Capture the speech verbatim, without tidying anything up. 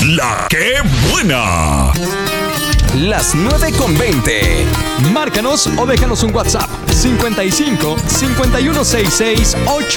La que buena. Las nueve con veinte. Márcanos o déjanos un WhatsApp cincuenta y cinco, cincuenta y uno sesenta y seis, ochenta